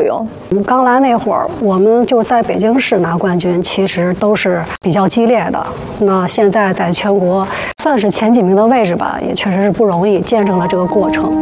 作用？ 刚来那会儿，我们就在北京市拿冠军，其实都是比较激烈的。那现在在全国算是前几名的位置吧，也确实是不容易，见证了这个过程。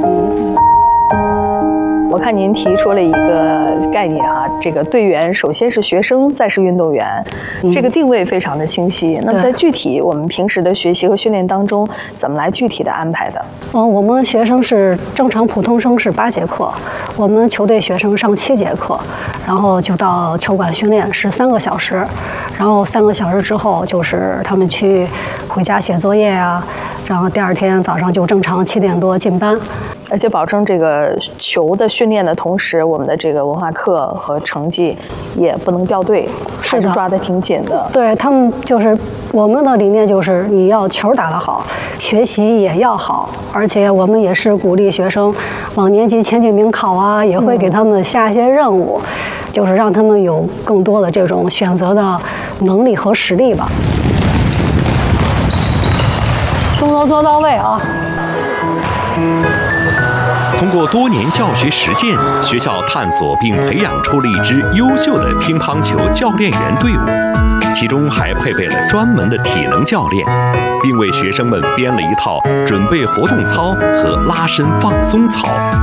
我看您提出了一个概念啊，这个队员首先是学生，再是运动员，这个定位非常的清晰。那么在具体我们平时的学习和训练当中，怎么来具体的安排的？ 我们学生是正常普通生是8节课，我们球队学生上7节课，然后就到球馆训练是3个小时，然后3个小时之后就是他们去回家写作业啊，然后第2天早上就正常7点多进班。 而且保证这个球的训练的同时，我们的这个文化课和成绩也不能掉队，还是抓得挺紧的。 对，他们就是我们的理念就是你要球打得好，学习也要好，而且我们也是鼓励学生往年级前几名考啊，也会给他们下一些任务，就是让他们有更多的这种选择的能力和实力吧。动作做到位啊！ 通过多年教学实践，学校探索并培养出了一支优秀的乒乓球教练员队伍，其中还配备了专门的体能教练，并为学生们编了一套准备活动操和拉伸放松操。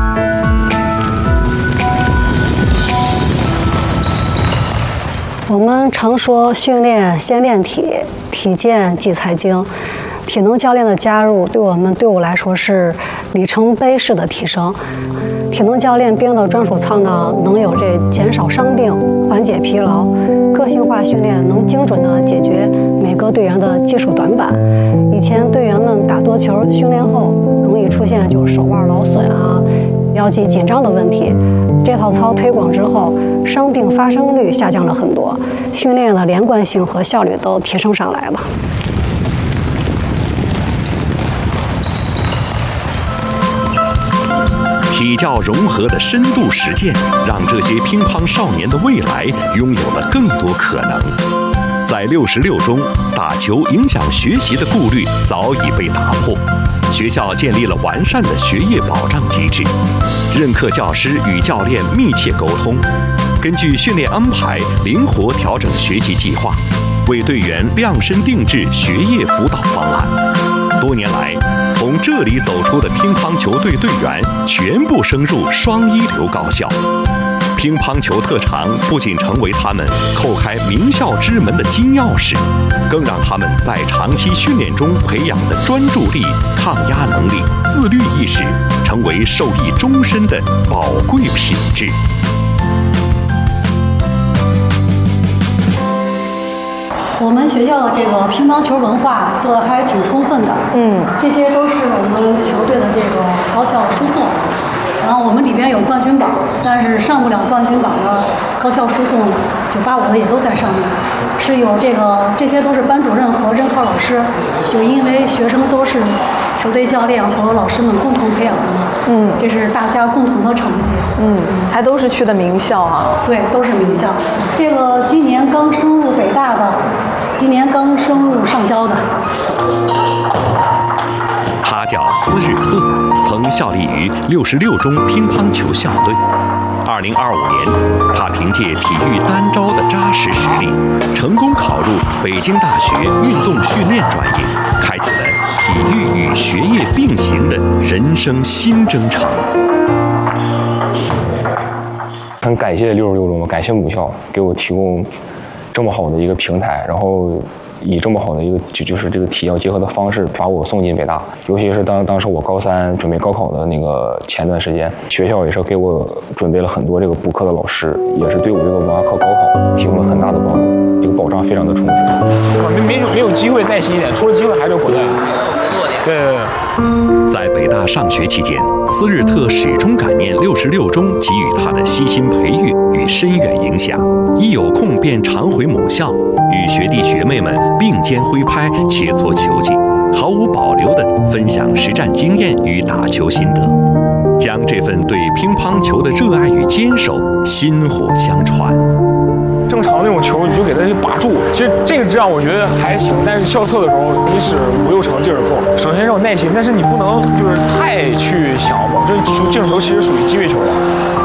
我们常说训练先练体，体健即财经。体能教练的加入对我们队伍来说是里程碑式的提升。体能教练编的专属操呢，能有这减少伤病、缓解疲劳，个性化训练能精准地解决每个队员的技术短板。以前队员们打多球训练后，容易出现就是手腕劳损啊、腰肌紧张的问题。这套操推广之后，伤病发生率下降了很多，训练的连贯性和效率都提升上来了。 体教融合的深度实践，让这些乒乓少年的未来拥有了更多可能。在66中，打球影响学习的顾虑早已被打破，学校建立了完善的学业保障机制，任课教师与教练密切沟通，根据训练安排灵活调整学习计划，为队员量身定制学业辅导方案。多年来，从这里走出的乒乓球队队员全部升入双一流高校。乒乓球特长不仅成为他们叩开名校之门的金钥匙，更让他们在长期训练中培养的专注力、抗压能力、自律意识，成为受益终身的宝贵品质。 我们学校的这个乒乓球文化做的还是挺充分的，这些都是我们球队的这个高校输送，然后我们里边有冠军榜，但是上不了冠军榜的高校输送985的也都在上面，是有这些都是班主任和任课老师，就因为学生都是球队教练和老师们共同培养的嘛，这是大家共同的成绩， 还都是去的名校啊， 对，都是名校。这个今年刚升入北大的，今年刚升入上交的。 他叫斯日特，曾效力于66中乒乓球校队。2025年，他凭借体育单招的扎实实力，成功考入北京大学运动训练专业，开启了体育与学业并行的人生新征程。 很感谢66中，感谢母校给我提供这么好的一个平台，然后以这么好的一个就是这个体教结合的方式把我送进北大。尤其是当时我高3准备高考的那个前段时间，学校也是给我准备了很多这个补课的老师，也是对我这个文化课高考提供了很大的帮助，这个保障非常的充分。 没有机会，耐心一点，出了机会还是回来。对。 在北大上学期间，斯日特始终感念66中给予他的悉心培育与深远影响，一有空便常回母校，与学弟学妹们并肩挥拍，切磋球技，毫无保留地分享实战经验与打球心得，将这份对乒乓球的热爱与坚守薪火相传。 正常那种球你就给它把住，其实这个这样我觉得还行，但是校测的时候你使5、6成劲儿够。首先要有耐心，但是你不能就是太去想吧，这球这种球其实属于机会球了。